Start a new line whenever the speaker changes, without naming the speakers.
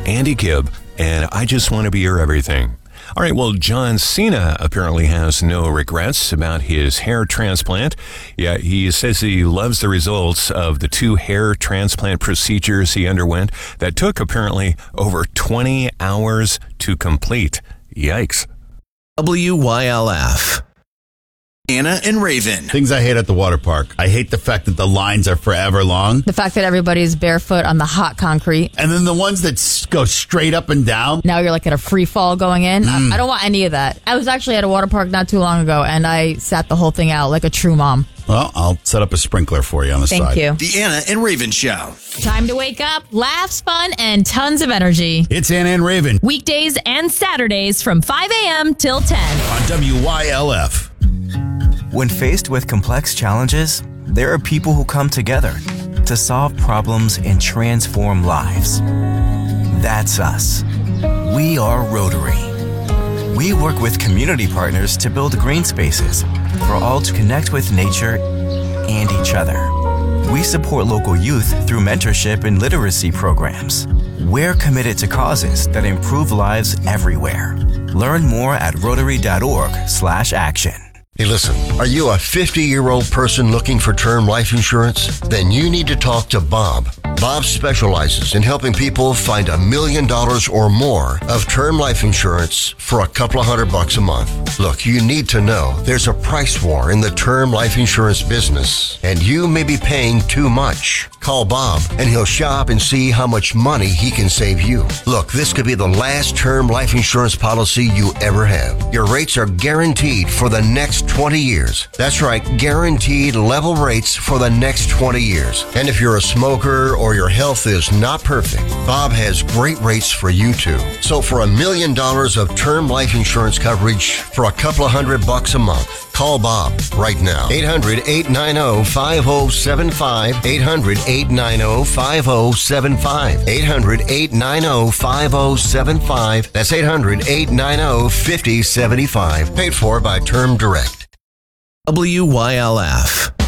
Andy Gibb, and I Just Want to Be Your Everything. All right, well, John Cena apparently has no regrets about his hair transplant. Yeah, he says he loves the results of the 2 hair transplant procedures he underwent that took apparently over 20 hours to complete. Yikes.
WYLF.
Anna and Raven.
Things I hate at the water park. I hate the fact that the lines are forever long.
The fact that everybody's barefoot on the hot concrete.
And then the ones that go straight up and down.
Now you're like at a free fall going in. I don't want any of that. I was actually at a water park not too long ago, and I sat the whole thing out like a true mom.
Well, I'll set up a sprinkler for you on the side.
Thank you.
The Anna and Raven Show.
Time to wake up, laughs, fun, and tons of energy.
It's Anna and Raven
Weekdays and Saturdays from 5 a.m. till 10.
on WYLF.
When faced with complex challenges, there are people who come together to solve problems and transform lives. That's us. We are Rotary. We work with community partners to build green spaces for all to connect with nature and each other. We support local youth through mentorship and literacy programs. We're committed to causes that improve lives everywhere. Learn more at rotary.org/action.
Hey, listen, are you a 50-year-old person looking for term life insurance? Then you need to talk to Bob. Bob specializes in helping people find $1 million or more of term life insurance for a couple of $100 a month. Look, you need to know there's a price war in the term life insurance business, and you may be paying too much. Call Bob, and he'll shop and see how much money he can save you. Look, this could be the last term life insurance policy you ever have. Your rates are guaranteed for the next 20 years. That's right, guaranteed level rates for the next 20 years. And if you're a smoker or your health is not perfect, Bob has great rates for you too. So for $1 million of term life insurance coverage for a couple of $100 a month, call Bob right now. 800-890-5075. 800-890-5075. 800-890-5075. That's 800-890-5075. Paid for by Term Direct.
WYLF.